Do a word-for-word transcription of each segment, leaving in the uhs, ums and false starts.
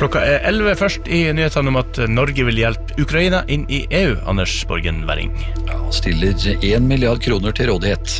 Klokka er elleve først i nyhetene om at Norge vil hjelpe Ukraina inn i E U, Anders Borgen Werring. Ja, stiller en milliard kroner til rådighet.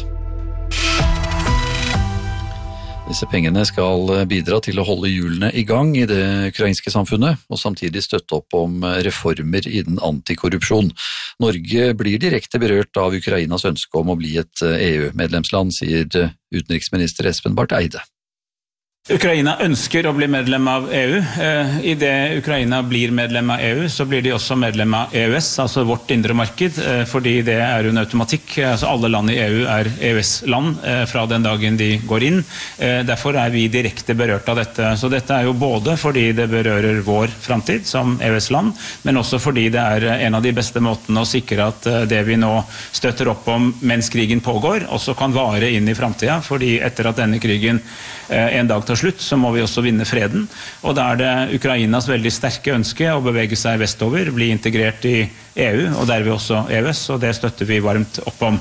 Disse pengene skal bidra til å holde hjulene i gang i det ukrainske samfunnet, og samtidig støtte opp om reformer innen antikorrupsjon. Norge blir direkte berørt av Ukrainas ønske om å bli et E U-medlemsland, sier utenriksminister Espen Barth Eide. Ukraina ønsker å bli medlem av E U. I det Ukraina blir medlem av E U, så blir de også medlem av E U S, altså vårt indre marked, fordi det er en automatikk. Altså alle land i E U er E U S-land fra den dagen de går inn. Derfor er vi direkte berørt av dette. Så dette er jo både fordi det berører vår framtid som E U S-land, men også fordi det er en av de beste måtene å sikre at det vi nå støtter opp om mens krigen pågår, også kan vare inn i framtida, fordi etter at denne krigen en dag tar slutt, så må vi også vinne freden. Og da er det Ukrainas veldig sterke ønske å bevege seg vestover, bli integrert i E U, og derved også E U S, og det støtter vi varmt opp om.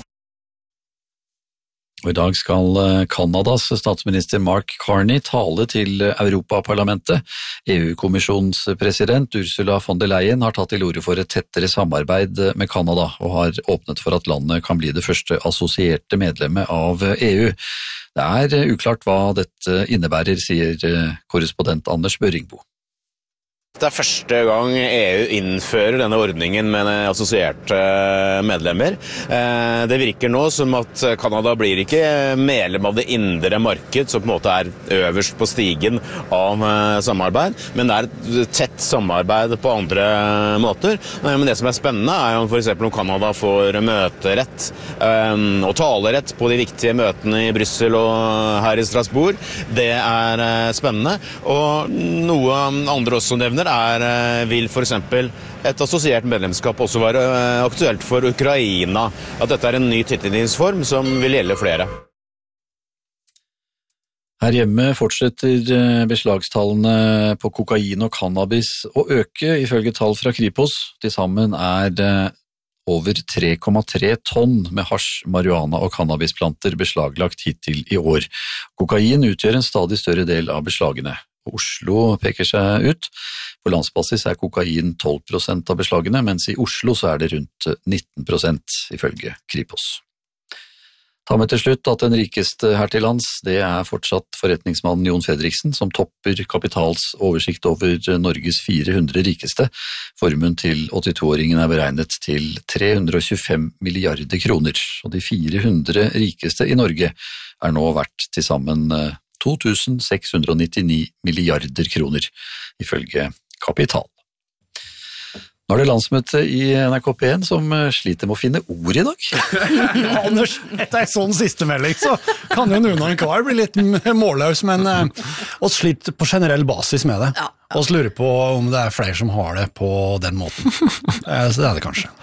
Og i dag skal Kanadas statsminister Mark Carney tale til Europaparlamentet. E U-kommisjonens president Ursula von der Leyen har tatt til orde for et tettere samarbeid med Kanada, og har åpnet for at landet kan bli det første assosierte medlemmet av E U. Det er uklart hva dette innebærer, sier korrespondent Anders Børringbo. Det er første gang E U innfører denne ordningen med assosierte medlemmer. Det virker nå som at Kanada blir ikke medlem av det indre marked, som på en måte er øverst på stigen av samarbeid, men det er et tett samarbeid på andre måter. Men det som er spennende er jo for eksempel om Kanada får møterett og talerett på de viktige møtene i Brussel og her i Strasbourg. Det er spennende, og noe andre også nevner er, vil for eksempel et assosiert medlemskap også være aktuelt for Ukraina, at dette er en ny tilknytningsform som vil gjelde flere. Her hjemme fortsetter beslagstallene på kokain og cannabis å øke, ifølge tall fra Kripos. Til sammen er det over tre komma tre tonn med hasj, marihuana og cannabisplanter beslaglagt hittil i år. Kokain utgjør en stadig større del av beslagene. Oslo peker seg ut. På landsbasis er kokain tolv prosent av beslagene, mens i Oslo så er det rundt nitten prosent, ifølge Kripos. Ta med til slutt at den rikeste her til lands, det er fortsatt forretningsmannen Jon Fredriksen, som topper Kapitals oversikt over Norges fire hundre rikeste. Formuen til åttito-åringen er beregnet til tre hundre og tjuefem milliarder kroner, og de fire hundre rikeste i Norge er nå verdt til sammen to tusen seks hundre og nittini milliarder kroner, ifølge Kapital. Nå er det landsmøte i N R K P en som sliter med å finne ord i dag. Ja, Anders, etter en sånn siste melding, så kan jo noen av en kvar bli litt målløs, men uh, oss sliter på generell basis med det. Ja, ja. Oss lurer på om det er flere som har det på den måten. uh, så det er det kanskje.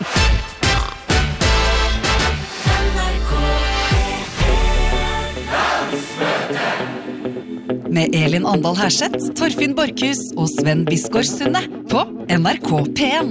Med Elin Andal Herseth, Torfinn Borkhus og Sven Biskår Sunde på N R K P en.